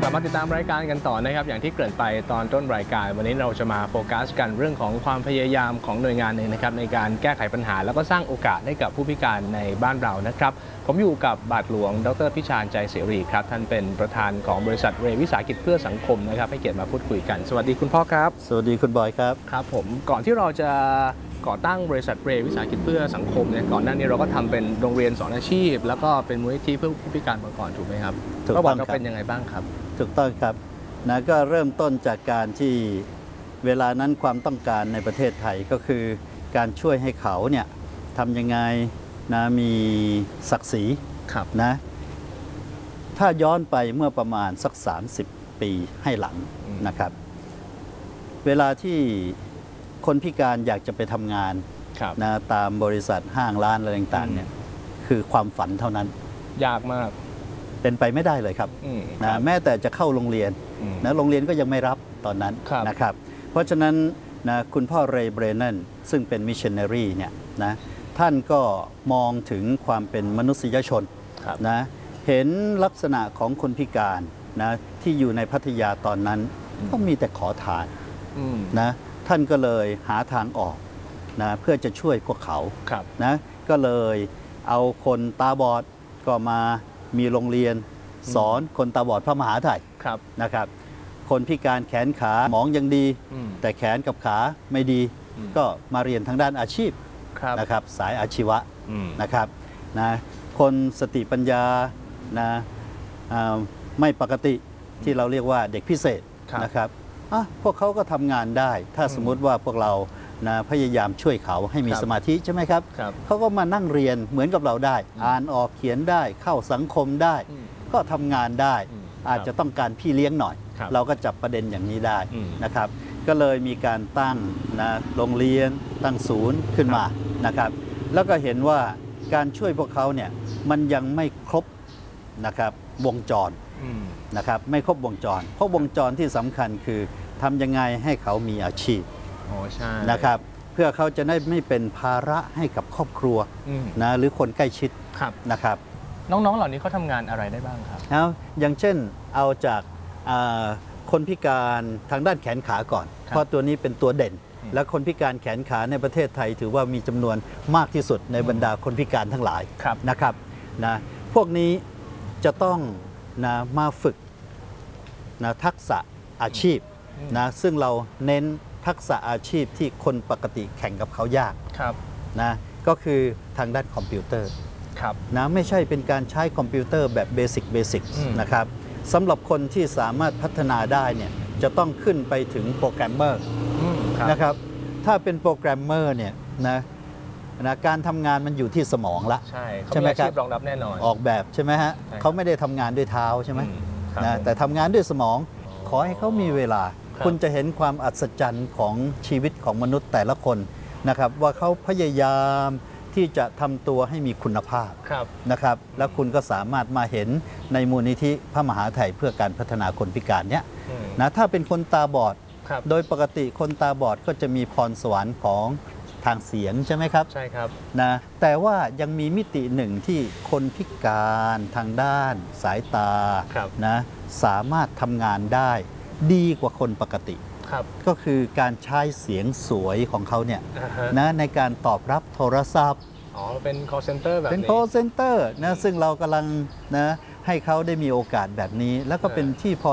กลับมาติดตามรายการกันต่อนะครับอย่างที่เกริ่นไปตอนต้นรายการวันนี้เราจะมาโฟกัสกันเรื่องของความพยายามของหน่วยงานหนึ่งนะครับในการแก้ไขปัญหาแล้วก็สร้างโอกาสให้กับผู้พิการในบ้านเรานะครับผมอยู่กับบาทหลวงดร.พิชาญใจเสรีครับท่านเป็นประธานของบริษัทเรวิสาหกิจเพื่อสังคมนะครับให้เกียรติมาพูดคุยกันสวัสดีคุณพ่อครับสวัสดีคุณบอยครับครับผมก่อนที่เราจะก่อตั้งบริษัทเรวิสาหกิจเพื่อสังคมเนี่ยก่อนหน้านี้เราก็ทำเป็นโรงเรียนสอนอาชีพแล้วก็เป็นมูลนิธิเพื่อผู้พิการมาก่อนถูกไหมครับประวัติเราเป็นยังไงบ้างครับถูกต้องครับนะก็เริ่มต้นจากการที่เวลานั้นความต้องการในประเทศไทยก็คือการช่วยให้เขาเนี่ยทำยังไงนะมีศักดิ์ศรีนะถ้าย้อนไปเมื่อประมาณสัก30 ปีให้หลังนะครับเวลาที่คนพิการอยากจะไปทำงานนะตามบริษัทห้างร้านอะไรต่างๆเนี่ยคือความฝันเท่านั้นยากมากเป็นไปไม่ได้เลยครับนะแม้แต่จะเข้าโรงเรียนนะโรงเรียนก็ยังไม่รับตอนนั้นนะครับเพราะฉะนั้นนะคุณพ่อเรย์เบรนันซึ่งเป็นมิชชันนารีเนี่ยนะท่านก็มองถึงความเป็นมนุษยชนนะเห็นลักษณะของคนพิการนะที่อยู่ในพัทยาตอนนั้นก็มีแต่ขอทานนะท่านก็เลยหาทางออกนะเพื่อจะช่วยพวกเขานะก็เลยเอาคนตาบอดก็มามีโรงเรียนสอนคนตาบอดพระมหาไทยนะครับคนพิการแขนขาหมองยังดีแต่แขนกับขาไม่ดีก็มาเรียนทางด้านอาชีพนะครับสายอาชีวะนะครับนะคนสติปัญญานะไม่ปกติที่เราเรียกว่าเด็กพิเศษนะครับพวกเขาก็ทำงานได้ถ้าสมมุติว่าพวกเรานะพยายามช่วยเขาให้มีสมาธิใช่ไหมครับเขาก็มานั่งเรียนเหมือนกับเราได้อ่านออกเขียนได้เข้าสังคมได้ก็ทำงานได้อาจจะต้องการพี่เลี้ยงหน่อยเราก็จับประเด็นอย่างนี้ได้นะครับก็เลยมีการตั้งนะโรงเรียนตั้งศูนย์ขึ้นมานะครับแล้วก็เห็นว่าการช่วยพวกเขาเนี่ยมันยังไม่ครบนะครับวงจรนะครับไม่ครบวงจรเพราะวงจรที่สำคัญคือทำยังไงให้เขามีอาชีพนะครับเพื่อเขาจะได้ไม่เป็นภาระให้กับครอบครัวนะหรือคนใกล้ชิดนะครับน้องๆเหล่านี้เขาทำงานอะไรได้บ้างครับอย่างเช่นเอาจากคนพิการทางด้านแขนขาก่อนเพราะตัวนี้เป็นตัวเด่นและคนพิการแขนขาในประเทศไทยถือว่ามีจำนวนมากที่สุดในบรรดาคนพิการทั้งหลายนะครับนะพวกนี้จะต้องนะมาฝึกนะทักษะอาชีพนะซึ่งเราเน้นทักษะอาชีพที่คนปกติแข่งกับเขายากนะก็คือทางด้านคอมพิวเตอร์นะไม่ใช่เป็นการใช้คอมพิวเตอร์แบบเบสิกนะครับสำหรับคนที่สามารถพัฒนาได้เนี่ยจะต้องขึ้นไปถึงโปรแกรมเมอร์นะครับถ้าเป็นโปรแกรมเมอร์เนี่ยนะการทำงานมันอยู่ที่สมองละใช่ไหมครับรองรับแน่นอนออกแบบใช่ไหมฮะเขาไม่ได้ทำงานด้วยเท้าใช่ไหมนะแต่ทำงานด้วยสมองขอให้เขามีเวลาคุณจะเห็นความอัศจรรย์ของชีวิตของมนุษย์แต่ละคนนะครับว่าเขาพยายามที่จะทำตัวให้มีคุณภาพนะครับแล้วคุณก็สามารถมาเห็นในมูลนิธิพระมหาไทยเพื่อการพัฒนาคนพิการเนี้ยนะถ้าเป็นคนตาบอดโดยปกติคนตาบอดก็จะมีพรสวรรค์ของทางเสียงใช่ไหมครับใช่ครับนะแต่ว่ายังมีมิติหนึ่งที่คนพิการทางด้านสายตานะสามารถทำงานได้ดีกว่าคนปกติก็คือการใช้เสียงสวยของเขาเนี่ยนะในการตอบรับโทรศัพท์เป็น call center แบบนี้เป็น call center นะซึ่งเรากำลังนะให้เขาได้มีโอกาสแบบนี้แล้วก็เป็นที่พอ